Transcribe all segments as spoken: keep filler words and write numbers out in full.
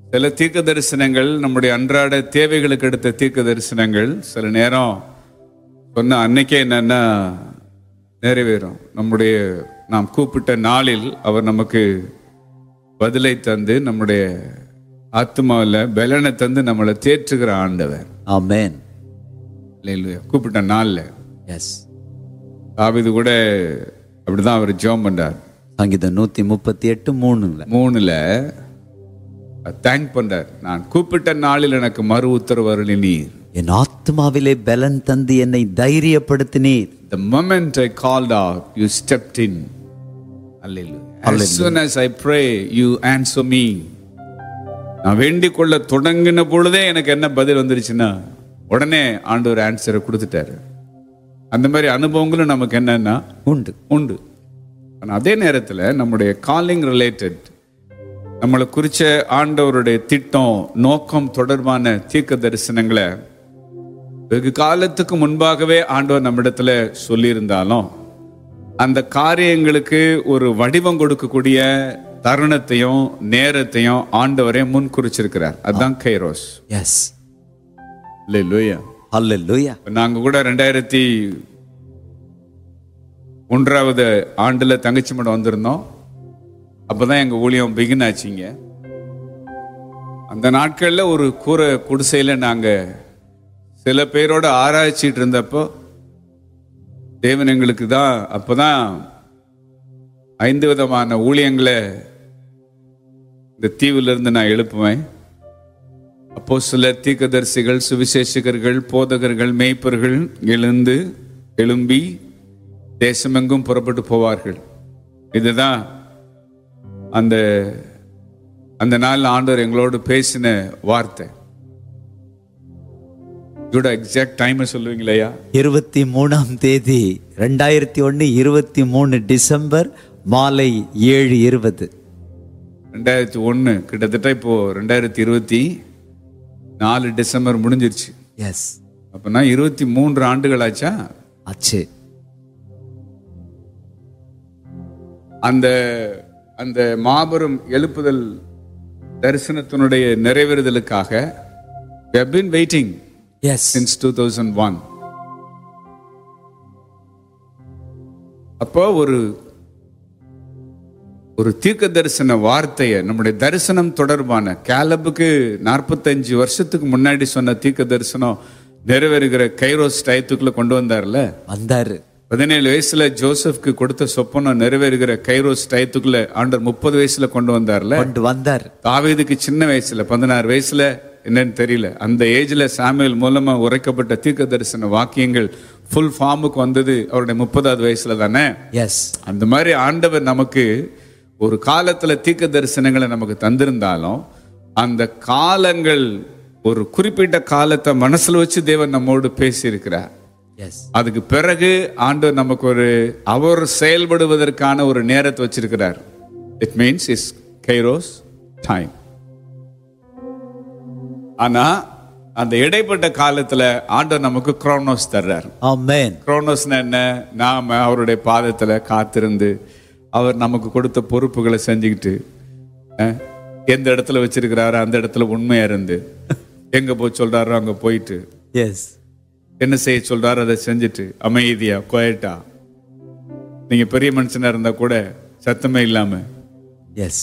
சில தீர்க்க தரிசனங்கள் நம்முடைய அன்றாட தேவைகளுக்கு எடுத்த தீர்க்க தரிசனங்கள் சில நேரம் சொன்ன அன்னைக்கே என்னன்னா நிறைவேறும். நம்முடைய நாம் கூப்பிட்ட நாளில் அவர் நமக்கு பதிலை தந்து நம்முடைய ஆத்மாவில் பலனை தந்து நம்மளை தேற்றுகிற ஆண்டவர். ஆமென். அல்லேலூயா. கூப்பிட்ட நாள்ல எஸ், தாவீது கூட அப்படிதான் அவர் ஜெபம் பண்றார். சங்கீதம் நூத்தி முப்பத்தி எட்டு மூணுல மூணுல தேங்க் பண்றார். நான் கூப்பிட்ட நாளில் எனக்கு மறு உத்தரவு அருளினீர். என் ஆத்மாவிலே பலன் தந்து என்னை தைரியப்படுத்தினீர். The moment I called out, you stepped in. Hallelujah. As soon as I pray, you answer me. நான் வேண்டிக் கொள்ள தொடங்கின பொழுதே எனக்கு என்ன பதில் வந்துருச்சுன்னா உடனே ஆண்டவர் ஆன்சரை கொடுத்துட்டாரு. அந்த மாதிரி அனுபவங்களும் நமக்கு என்னன்னா உண்டு உண்டு. ஆனால் அதே நேரத்தில் நம்முடைய காலிங் ரிலேட்டட் நம்மளை குறிச்ச ஆண்டவருடைய திட்டம் நோக்கம் தொடர்பான தீர்க்க தரிசனங்களை வெகு காலத்துக்கு முன்பாகவே ஆண்டவர் நம்மிடத்துல சொல்லியிருந்தாலும் அந்த காரியங்களுக்கு ஒரு வடிவம் கொடுக்கக்கூடிய தருணத்தையும் நேரத்தையும் ஆண்டவரே முன் குறிச்சிருக்கிறார். அதுதான் கைரோஸ். எஸ், அல்லேலூயா. அல்லேலூயா. நாங்க கூட ரெண்டாயிரத்தி ஒன்றாவது ஆண்டுல தங்கச்சி மடம் வந்திருந்தோம். அப்பதான் எங்க ஊழியம் பிகின் ஆச்சுங்க. அந்த நாட்கள்ல ஒரு கூரை குடிசையில நாங்க சில பேரோட ஆராய்ச்சிட்டு இருந்தப்போ தேவன் எங்களுக்கு தான் அப்பதான் ஐந்து விதமான ஊழியங்களை இந்த தீவுல இருந்து நான் எழுப்புவேன். அப்போ சில தீர்க்கதரிசிகள், சுவிசேஷகர்கள், போதகர்கள், மேய்ப்பர்கள் எழுந்து எழும்பி தேசமெங்கும் புறப்பட்டு போவார்கள். இதுதான் அந்த அந்த நாள் ஆண்டவர் எங்களோடு பேசின வார்த்தை. இதோட எக்ஸாக்ட் டைம் சொல்லுவீங்களா? இருபத்தி மூணாம் தேதி ரெண்டாயிரத்தி ஒன்னு இருபத்தி மூணு டிசம்பர் மாலை ஏழு இருபது. ரெண்டாயிரத்தி ஒன்னு கிட்டத்தட்ட இப்போ ரெண்டாயிரத்தி இருபத்தி நாலு டிசம்பர் முடிஞ்சிருச்சு. எஸ், அப்பனா இருபத்தி மூன்று ஆண்டுகள் ஆச்சா? ஆச்சு. அந்த அந்த மாபெரும் எழுப்புதல் தரிசனத்தினுடைய நிறைவேறுதலுக்காக we have been waiting yes since two thousand one. அப்போ ஒரு ஒரு தீர்க்க தரிசன வார்த்தையை நம்முடைய தரிசனம் தொடர்பான காலபுக்கு நாற்பத்தஞ்சு வருஷத்துக்கு முன்னாடி சொன்ன தீர்க்க தரிசனம் நிறைவேறுகிற கைரோஸ் டயத்துக்குள்ள கொண்டு வந்தார்ல. வந்தாரு. பதினேழு வயசுல ஜோசப்க்கு கொடுத்த சொப்பனம் நிறைவேறுகிற கைரோஸ் டயத்துக்குள்ள ஆண்டவர் முப்பது வயசுல கொண்டு வந்தார்ல. கொண்டு வந்தார். தாவீதுக்கு சின்ன வயசுல பதினாறு வயசுல என்னன்னு தெரியல, அந்த ஏஜ்ல சாமுவேல் மூலமா உரைக்கப்பட்ட தீர்க்க தரிசன வாக்கியங்கள் ஃபுல் ஃபார்முக்கு வந்தது அவருடைய முப்பதாவது வயசுல தானே. எஸ், அந்த மாதிரி ஆண்டவர் நமக்கு ஒரு காலத்துல தீர்க்க தரிசனங்களை நமக்கு தந்திருந்தாலும் அந்த காலங்கள் ஒரு குறிப்பிட்ட காலத்தை மனசுல வச்சு தேவன் நம்மோடு பேசி இருக்கிறார். அதுக்கு பிறகு ஆண்டவர் நமக்கு ஒரு அவர் செயல்படுவதற்கான ஒரு நேரத்தை வச்சிருக்கிறார். It means is kairos time. ஆனா அந்த இடைப்பட்ட காலத்துல ஆண்டவர் நமக்கு குரோனோஸ் தர்றார். ஆமென். குரோனோஸ்னா என்ன? நாம அவருடைய பாதத்துல காத்திருந்து அவர் நமக்கு கொடுத்த பொறுப்புகளை செஞ்சுக்கிட்டு எந்த இடத்துல வச்சிருக்கிறாரோ அந்த இடத்துல உண்மையா இருந்து எங்க போய் சொல்றாரோ அங்க போயிட்டு எஸ் என்ன செய்ய சொல்றாரு அதை செஞ்சுட்டு அமைதியா குவைட்டா, நீங்க பெரிய மனுஷனா இருந்தா கூட சத்தமே இல்லாம, எஸ்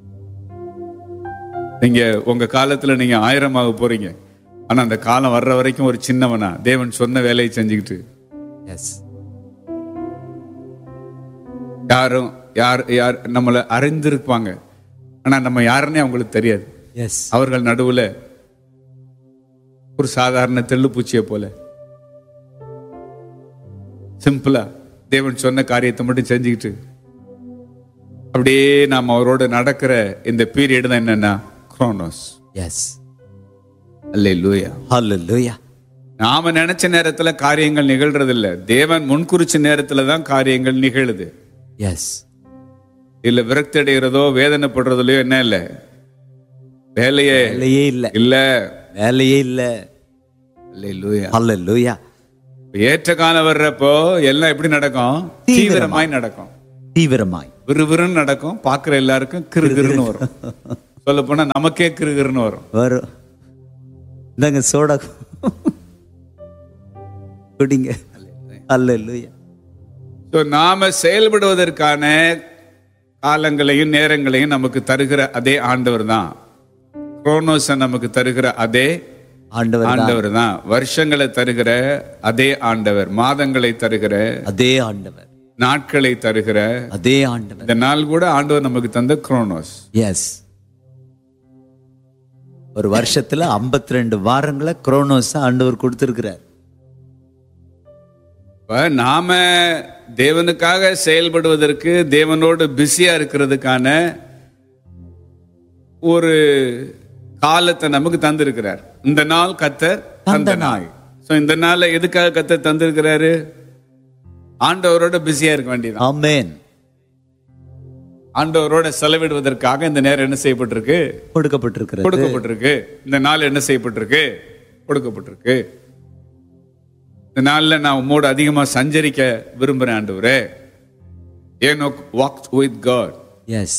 நீங்க உங்க காலத்துல நீங்க ஆயிரமாக போறீங்க, ஆனா அந்த காலம் வர்ற வரைக்கும் ஒரு சின்னவனா தேவன் சொன்ன வேலையை செஞ்சுக்கிட்டு, எஸ் யாரும் யார் யார் நம்மளை அறிந்திருப்பாங்க, ஆனா நம்ம யாருன்னே அவங்களுக்கு தெரியாது. எஸ் அவர்கள் நடுவுல ஒரு சாதாரண தெள்ளுப்பூச்சியை போல சிம்பிளா தேவன் சொன்ன காரியத்தை மட்டும் செஞ்சுக்கிட்டு அப்படியே நாம் அவரோட நடக்கிற இந்த பீரியட் தான் என்னன்னா குரோனோஸ். எஸ் அல்லேலூயா, ஹல்லேலூயா. நாம நினைச்ச நேரத்துல காரியங்கள் நிகழ்றது இல்ல, தேவன் முன்குறிச்ச நேரத்துல தான் காரியங்கள் நிகழுது. எஸ் இல்ல விரக்தி அடைகிறதோ வேதனைப்படுறதுலயோ என்ன இல்ல, வேலையே வேலையே இல்ல இல்ல வேலையே இல்ல. அல்லேலூயா, ஹல்லேலூயா. ஏற்ற காலம் வர்றப்போ எல்லாம் எப்படி நடக்கும்? தீவிரமாய் நடக்கும். தீவிரமாய் விறுவிறுன்னு நடக்கும். பாக்குற எல்லாருக்கும் கிருகிருன்னு வரும். சொல்ல போனா நமக்கே கிருகிருன்னு வரும். வரும். இந்தாங்க சோடா குடிங்க. அல்லேலூயா. ஸோ நாம செயல்படுவதற்கான காலங்களையும் நேரங்களையும் நமக்கு தருகிற அதே ஆண்டவர் தான். குரோனோஸை நமக்கு தருகிற அதே ஆண்டவர் ஆண்டவர் தான். வருஷங்களை தருகிற அதே ஆண்டவர், மாதங்களை தருகிற அதே ஆண்டவர், நாட்களை தருகிற அதே ஆண்டவர். இந்த நாள் கூட ஆண்டவர் நமக்கு தந்த குரோனோஸ். எஸ். ஒரு வருஷத்துல ஐம்பத்தி ரெண்டு வாரங்களை குரோனோஸ் ஆண்டவர் கொடுத்திருக்கிறார். நாம தேவனுக்காக செயல்படுவதற்கு, தேவனோடு பிஸியா இருக்கிறதுக்கான ஒரு காலத்தை நமக்கு தந்திருக்கிறார். இந்த நாள் கர்த்தர் தந்த நாள். சோ இந்த நாளை எதுக்காக கர்த்தர் தந்திருக்கிறாரு? ஆண்டவரோட பிஸியா இருக்க வேண்டியது. ஆமென். ஆண்டவரோட செலவிடுவதற்காக இந்த நேரம் என்ன செய்யப்பட்டிருக்கு? கொடுக்கப்பட்டிருக்கிறது. கொடுக்கப்பட்டிருக்கு. இந்த நாள் என்ன செய்யப்பட்டிருக்கு? கொடுக்கப்பட்டிருக்கு. இந்த நாள்ல நான் உம்மோடு அதிகமா சஞ்சரிக்க விரும்புறேன் ஆண்டவரே. Enoch walked with God. S.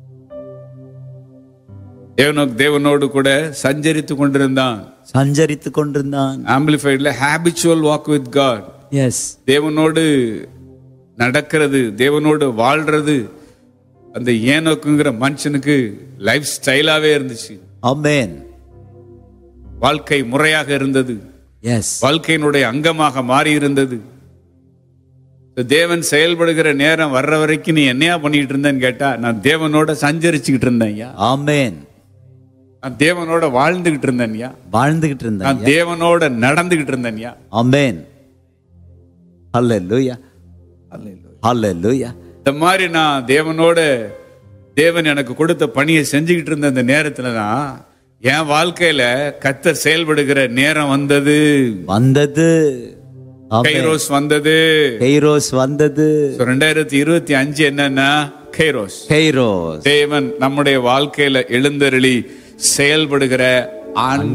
Enoch தேவனோடு கூட சஞ்சரித்து கொண்டிருந்தான். சஞ்சரித்து கொண்டிருந்தான். ஆம்பிளிஃபைட்ல habitual walk with God. S. தேவனோடு நடக்கிறது, தேவனோடு வாழ்றது அந்த ஏனோக்குங்கிற மனுஷனுக்கு லைஃப் ஸ்டைலாவே இருந்துச்சு. ஆமென். வாழ்க்கை முறையாக இருந்தது. எஸ். வாழ்க்கையினுடைய அங்கமாக மாறி இருந்தது. தேவன் செயல்படுகிற நேரம் வர்ற வரைக்கும் நீ என்னையா பண்ணிட்டு இருந்தேன்னு கேட்டா, நான் தேவனோட சஞ்சரிச்சுக்கிட்டு இருந்தேன் ஐயா. ஆமென். நான் தேவனோட வாழ்ந்துகிட்டு இருந்தேன் ஐயா. வாழ்ந்துகிட்டு இருந்தேன். நான் தேவனோட நடந்துகிட்டு இருந்தேன் ஐயா. ஆமென். அல்லேலூயா. அல்லேலூயா. இந்த மாதிரி நான் தேவனோட, தேவன் எனக்கு கொடுத்த பணியை செஞ்சுக்கிட்டு இருந்த அந்த நேரத்துல தான் என் வாழ்க்கையில கர்த்தர் செயல்படுகிற நேரம் வந்தது. வந்தது. கைரோஸ் வந்தது. கைரோஸ் வந்தது. ரெண்டாயிரத்தி இருபத்தி அஞ்சு என்னன்னா கைரோஸ். கைரோஸ். தேவன் நம்முடைய வாழ்க்கையில எழுந்தருளி செயல்படுகிற ஆண்டு.